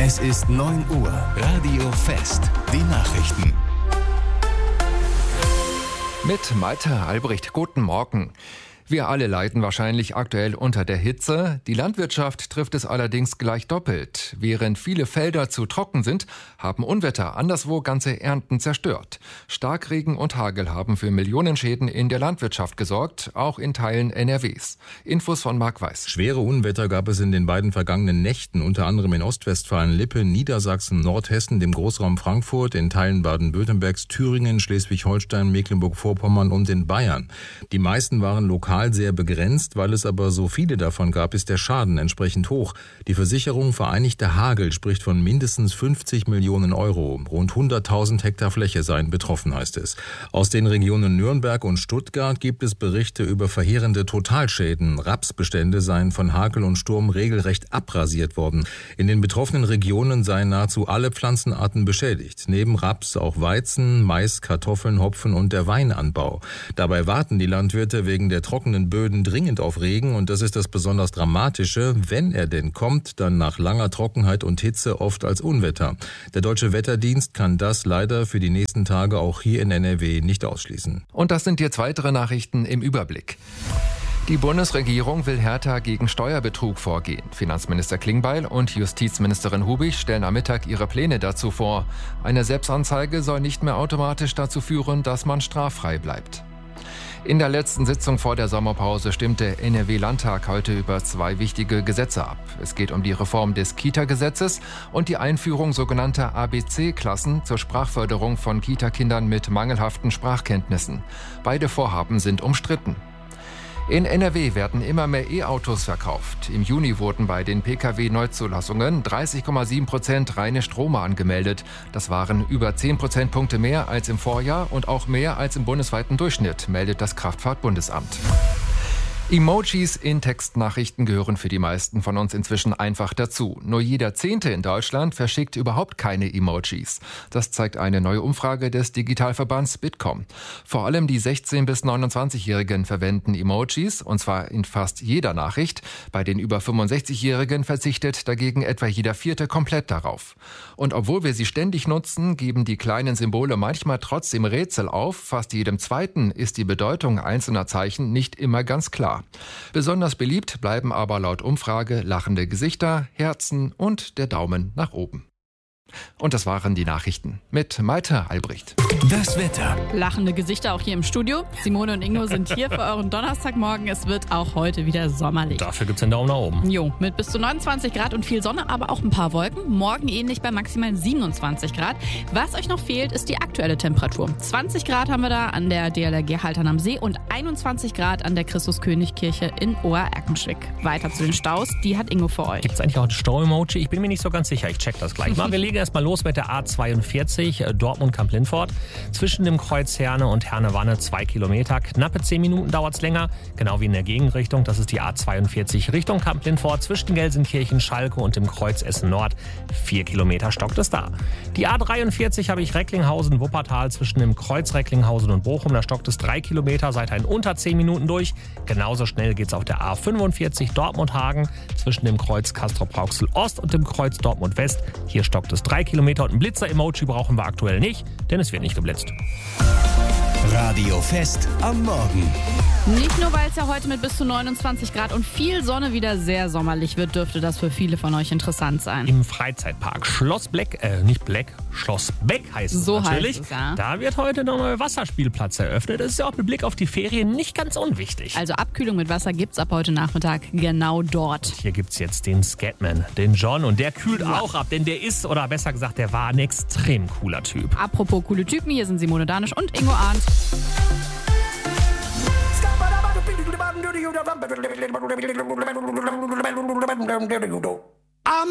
Es ist 9 Uhr. Radio Fest. Die Nachrichten. Mit Malte Albrecht. Guten Morgen. Wir alle leiden wahrscheinlich aktuell unter der Hitze. Die Landwirtschaft trifft es allerdings gleich doppelt. Während viele Felder zu trocken sind, haben Unwetter anderswo ganze Ernten zerstört. Starkregen und Hagel haben für Millionenschäden in der Landwirtschaft gesorgt, auch in Teilen NRWs. Infos von Marc Weiß. Schwere Unwetter gab es in den beiden vergangenen Nächten, unter anderem in Ostwestfalen-Lippe, Niedersachsen, Nordhessen, dem Großraum Frankfurt, in Teilen Baden-Württembergs, Thüringen, Schleswig-Holstein, Mecklenburg-Vorpommern und in Bayern. Die meisten waren lokal sehr begrenzt, weil es aber so viele davon gab, ist der Schaden entsprechend hoch. Die Versicherung Vereinigter Hagel spricht von mindestens 50 Millionen Euro. Rund 100.000 Hektar Fläche seien betroffen, heißt es. Aus den Regionen Nürnberg und Stuttgart gibt es Berichte über verheerende Totalschäden. Rapsbestände seien von Hagel und Sturm regelrecht abrasiert worden. In den betroffenen Regionen seien nahezu alle Pflanzenarten beschädigt. Neben Raps auch Weizen, Mais, Kartoffeln, Hopfen und der Weinanbau. Dabei warten die Landwirte wegen der trockenen Böden dringend auf Regen, und das ist das besonders Dramatische. Wenn er denn kommt, dann nach langer Trockenheit und Hitze oft als Unwetter. Der Deutsche Wetterdienst kann das leider für die nächsten Tage auch hier in NRW nicht ausschließen. Und das sind jetzt weitere Nachrichten im Überblick. Die Bundesregierung will härter gegen Steuerbetrug vorgehen. Finanzminister Klingbeil und Justizministerin Hubig stellen am Mittag ihre Pläne dazu vor. Eine Selbstanzeige soll nicht mehr automatisch dazu führen, dass man straffrei bleibt. In der letzten Sitzung vor der Sommerpause stimmte NRW-Landtag heute über 2 wichtige Gesetze ab. Es geht um die Reform des Kita-Gesetzes und die Einführung sogenannter ABC-Klassen zur Sprachförderung von Kita-Kindern mit mangelhaften Sprachkenntnissen. Beide Vorhaben sind umstritten. In NRW werden immer mehr E-Autos verkauft. Im Juni wurden bei den Pkw-Neuzulassungen 30,7% reine Stromer angemeldet. Das waren über 10 Prozentpunkte mehr als im Vorjahr und auch mehr als im bundesweiten Durchschnitt, meldet das Kraftfahrtbundesamt. Emojis in Textnachrichten gehören für die meisten von uns inzwischen einfach dazu. Nur jeder 10. in Deutschland verschickt überhaupt keine Emojis. Das zeigt eine neue Umfrage des Digitalverbands Bitkom. Vor allem die 16- bis 29-Jährigen verwenden Emojis, und zwar in fast jeder Nachricht. Bei den über 65-Jährigen verzichtet dagegen etwa jeder 4. komplett darauf. Und obwohl wir sie ständig nutzen, geben die kleinen Symbole manchmal trotzdem Rätsel auf. Fast jedem 2. ist die Bedeutung einzelner Zeichen nicht immer ganz klar. Besonders beliebt bleiben aber laut Umfrage lachende Gesichter, Herzen und der Daumen nach oben. Und das waren die Nachrichten mit Malte Albrecht. Das Wetter. Lachende Gesichter auch hier im Studio. Simone und Ingo sind hier für euren Donnerstagmorgen. Es wird auch heute wieder sommerlich. Dafür gibt's den Daumen nach oben. Jo, mit bis zu 29 Grad und viel Sonne, aber auch ein paar Wolken. Morgen ähnlich bei maximal 27 Grad. Was euch noch fehlt, ist die aktuelle Temperatur. 20 Grad haben wir da an der DLRG Haltern am See und 21 Grad an der Christus-König-Kirche in Oer-Erkenschwick. Weiter zu den Staus, die hat Ingo für euch. Gibt's eigentlich auch ein Stau-Emoji? Ich bin mir nicht so ganz sicher. Ich check das gleich mal. Wir legen erstmal los mit der A42 Dortmund-Kamp-Lindfort. Zwischen dem Kreuz Herne und Herne-Wanne 2 Kilometer. Knappe 10 Minuten dauert's länger. Genau wie in der Gegenrichtung. Das ist die A42 Richtung Kamp-Lindfort. Zwischen Gelsenkirchen, Schalke und dem Kreuz Essen-Nord 4 Kilometer stockt es da. Die A43 habe ich Recklinghausen, Wuppertal zwischen dem Kreuz Recklinghausen und Bochum. Da stockt es 3 Kilometer, seid in unter 10 Minuten durch. Genauso schnell geht's auf der A45 Dortmund-Hagen zwischen dem Kreuz Castrop-Rauxel Ost und dem Kreuz Dortmund West. Hier stockt es 3 Kilometer und ein Blitzer-Emoji brauchen wir aktuell nicht, denn es wird nicht geblitzt. Radio Fest am Morgen. Nicht nur, weil es ja heute mit bis zu 29 Grad und viel Sonne wieder sehr sommerlich wird, dürfte das für viele von euch interessant sein. Im Freizeitpark Schloss Beck heißt es so natürlich. Heißt es, ja. Da wird heute der neue Wasserspielplatz eröffnet. Das ist ja auch mit Blick auf die Ferien nicht ganz unwichtig. Also Abkühlung mit Wasser gibt's ab heute Nachmittag genau dort. Hier gibt's jetzt den Scatman, den John, und der kühlt auch ab, denn der ist, oder besser gesagt, der war ein extrem cooler Typ. Apropos coole Typen, hier sind Simone Danisch und Ingo Arndt. Do